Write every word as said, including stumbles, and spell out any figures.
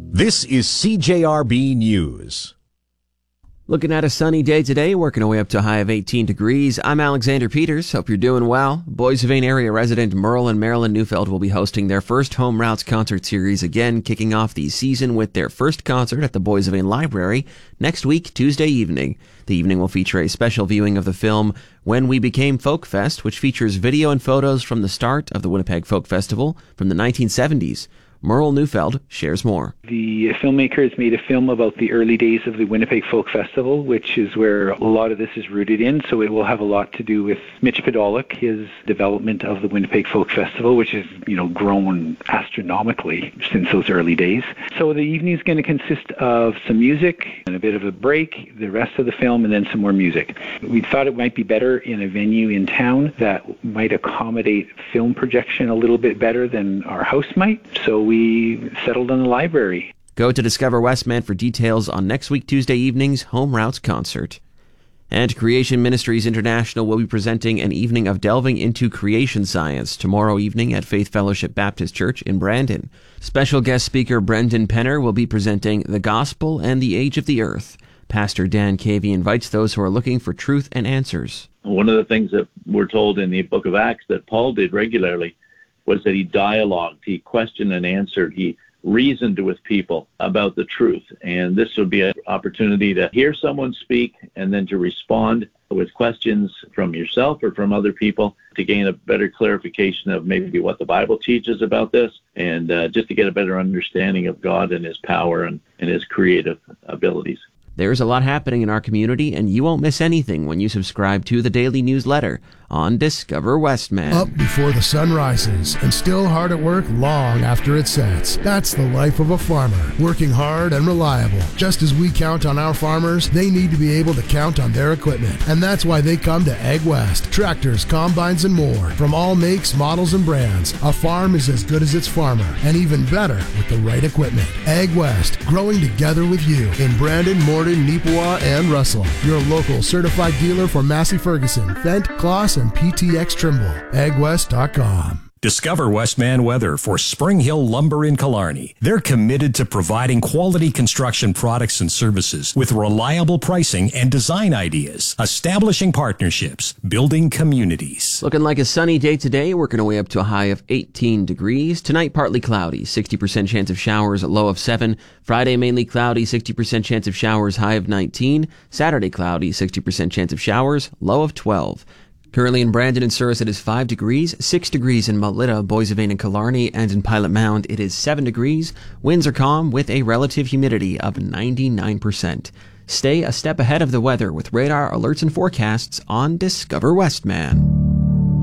This is C J R B News. Looking at a sunny day today, working our way up to a high of eighteen degrees. I'm Alexander Peters. Hope you're doing well. Boissevain area resident Merle and Marilyn Neufeld will be hosting their first Home Routes concert series again, kicking off the season with their first concert at the Boissevain Library next week, Tuesday evening. The evening will feature a special viewing of the film When We Became Folk Fest, which features video and photos from the start of the Winnipeg Folk Festival from the nineteen seventies. Merle Neufeld shares more. The filmmakers made a film about the early days of the Winnipeg Folk Festival, which is where a lot of this is rooted in, so it will have a lot to do with Mitch Podolak, his development of the Winnipeg Folk Festival, which has, you know, grown astronomically since those early days. So the evening is going to consist of some music and a bit of a break, the rest of the film, and then some more music. We thought it might be better in a venue in town that might accommodate film projection a little bit better than our house might, so we settled on the library. Go to Discover Westman for details on next week Tuesday evening's Home Routes concert. And Creation Ministries International will be presenting an evening of delving into creation science tomorrow evening at Faith Fellowship Baptist Church in Brandon. Special guest speaker Brendan Penner will be presenting The Gospel and the Age of the Earth. Pastor Dan Cavey invites those who are looking for truth and answers. One of the things that we're told in the book of Acts that Paul did regularly was that he dialogued, he questioned and answered, he reasoned with people about the truth. And this would be an opportunity to hear someone speak and then to respond with questions from yourself or from other people to gain a better clarification of maybe what the Bible teaches about this, and uh, just to get a better understanding of God and his power and, and his creative abilities. There's a lot happening in our community, and you won't miss anything when you subscribe to the daily newsletter on Discover Westman. Up before the sun rises and still hard at work long after it sets. That's the life of a farmer, working hard and reliable. Just as we count on our farmers, they need to be able to count on their equipment. And that's why they come to Ag West. Tractors, combines, and more. From all makes, models, and brands, a farm is as good as its farmer, and even better with the right equipment. Ag West, growing together with you in Brandon, Morton, Neepawa, and Russell. Your local certified dealer for Massey Ferguson, Fent, Kloss, and P T X Trimble. ag west dot com. Discover Westman Weather for Spring Hill Lumber in Killarney. They're committed to providing quality construction products and services with reliable pricing and design ideas, establishing partnerships, building communities. Looking like a sunny day today, working our way up to a high of eighteen degrees. Tonight, partly cloudy, sixty percent chance of showers, a low of seven. Friday, mainly cloudy, sixty percent chance of showers, high of nineteen. Saturday, cloudy, sixty percent chance of showers, low of twelve. Currently in Brandon and Souris, it is five degrees, six degrees in Mutlita, Boissevain and Killarney, and in Pilot Mound, it is seven degrees. Winds are calm with a relative humidity of ninety-nine percent. Stay a step ahead of the weather with radar alerts and forecasts on Discover Westman.